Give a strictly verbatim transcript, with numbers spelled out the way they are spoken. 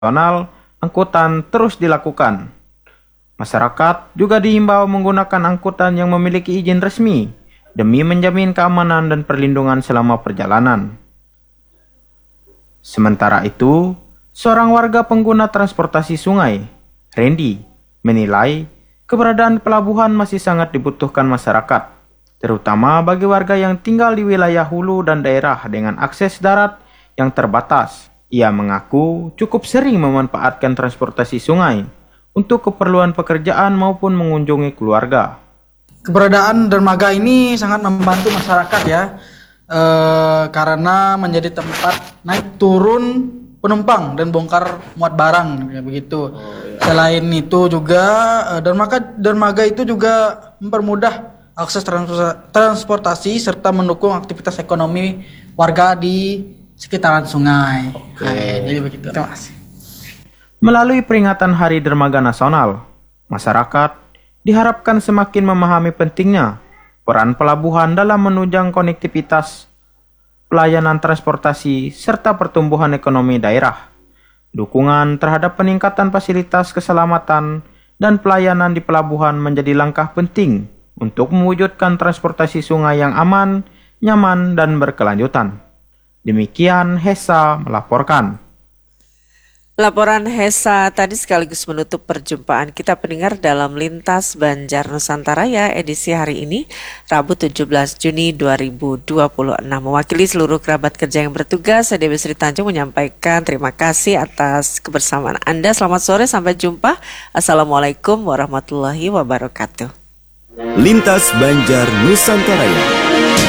nasional, angkutan terus dilakukan. Masyarakat juga diimbau menggunakan angkutan yang memiliki izin resmi demi menjamin keamanan dan perlindungan selama perjalanan. Sementara itu, seorang warga pengguna transportasi sungai, Randy, menilai keberadaan pelabuhan masih sangat dibutuhkan masyarakat, terutama bagi warga yang tinggal di wilayah hulu dan daerah dengan akses darat yang terbatas. Ia mengaku cukup sering memanfaatkan transportasi sungai untuk keperluan pekerjaan maupun mengunjungi keluarga. Keberadaan dermaga ini sangat membantu masyarakat ya, e, karena menjadi tempat naik turun penumpang dan bongkar muat barang ya begitu. Oh, iya. Selain itu juga dermaga dermaga itu juga mempermudah akses transportasi serta mendukung aktivitas ekonomi warga di sekitaran sungai. Oke. Nah, jadi begitu. Terima kasih. Melalui peringatan Hari Dermaga Nasional, masyarakat diharapkan semakin memahami pentingnya peran pelabuhan dalam menunjang konektivitas, pelayanan transportasi, serta pertumbuhan ekonomi daerah. Dukungan terhadap peningkatan fasilitas keselamatan dan pelayanan di pelabuhan menjadi langkah penting untuk mewujudkan transportasi sungai yang aman, nyaman, dan berkelanjutan. Demikian Hesa melaporkan. Laporan Hesa tadi sekaligus menutup perjumpaan kita pendengar dalam Lintas Banjar Nusantara ya edisi hari ini, Rabu tujuh belas Juni dua ribu dua puluh enam. Mewakili seluruh kerabat kerja yang bertugas, saya Dewi Sri Tanjung menyampaikan terima kasih atas kebersamaan Anda. Selamat sore, sampai jumpa. Assalamualaikum warahmatullahi wabarakatuh. Lintas Banjar Nusantara.